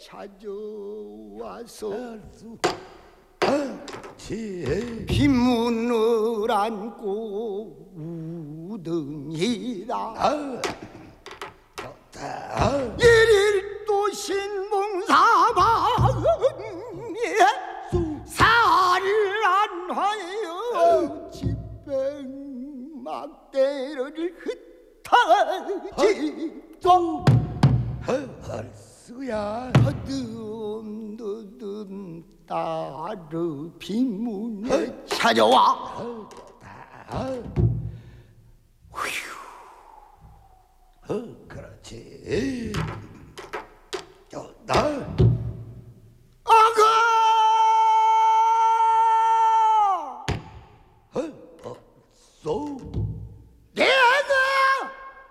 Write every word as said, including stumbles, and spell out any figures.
찾아와서 그렇지. 빈문을 안고 우등이다. 일일도 신봉사방에 살을 안 하여 집백막대를 흩어지고 헐수야. 더듬더듬 따르 빈문에 찾아와. 휴. 어, 그렇지.